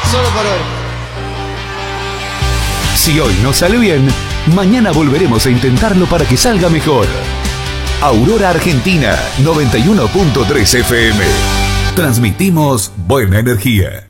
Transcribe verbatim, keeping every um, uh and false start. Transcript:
Solo por hoy. Si hoy no sale bien, mañana volveremos a intentarlo para que salga mejor. Aurora Argentina noventa y uno punto tres F M. Transmitimos buena energía.